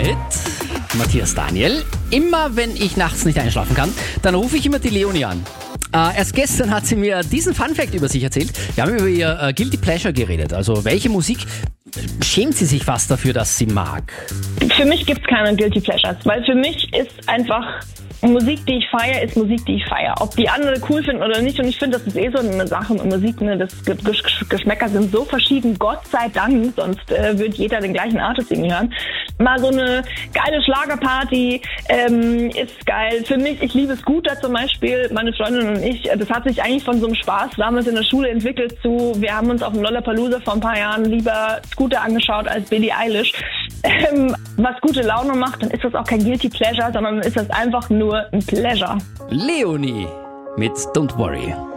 mit Matthias Daniel. Immer wenn ich nachts nicht einschlafen kann, dann rufe ich immer die Leonie an. Erst gestern hat sie mir diesen Funfact über sich erzählt. Wir haben über ihr Guilty Pleasure geredet. Also welche Musik schämt sie sich fast dafür, dass sie mag? Für mich gibt es keine Guilty Pleasures, weil für mich ist einfach Musik, die ich feiere, ist Musik, die ich feiere. Ob die andere cool finden oder nicht. Und ich finde, das ist so eine Sache mit Musik. Ne? Das Geschmäcker sind so verschieden, Gott sei Dank. Sonst würde jeder den gleichen Artist irgendwie hören. Mal so eine geile Schlagerparty ist geil. Für mich, ich liebe Scooter zum Beispiel. Meine Freundin und ich, das hat sich eigentlich von so einem Spaß damals in der Schule entwickelt zu, wir haben uns auf dem Lollapalooza vor ein paar Jahren lieber Scooter angeschaut als Billie Eilish. Was gute Laune macht, dann ist das auch kein Guilty Pleasure, sondern ist das einfach nur ein Pleasure. Leonie mit Don't Worry.